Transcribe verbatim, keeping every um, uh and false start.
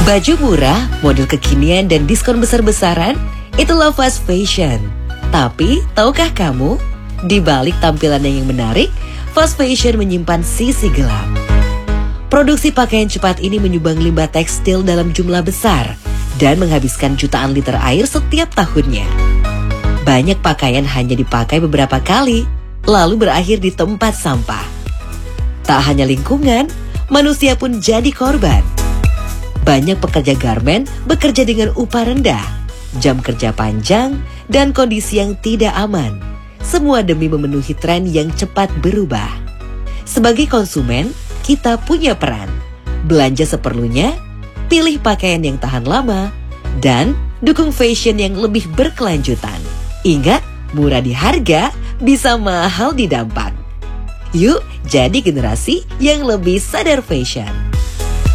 Baju murah, model kekinian, dan diskon besar-besaran, itulah fast fashion. Tapi, tahukah kamu, di balik tampilannya yang menarik, fast fashion menyimpan sisi gelap. Produksi pakaian cepat ini menyumbang limbah tekstil dalam jumlah besar dan menghabiskan jutaan liter air setiap tahunnya. Banyak pakaian hanya dipakai beberapa kali, lalu berakhir di tempat sampah. Tak hanya lingkungan, manusia pun jadi korban. Banyak pekerja garmen bekerja dengan upah rendah, jam kerja panjang, dan kondisi yang tidak aman. Semua demi memenuhi tren yang cepat berubah. Sebagai konsumen, kita punya peran. Belanja seperlunya, pilih pakaian yang tahan lama, dan dukung fashion yang lebih berkelanjutan. Ingat, murah di harga, bisa mahal di dampak. Yuk, jadi generasi yang lebih sadar fashion.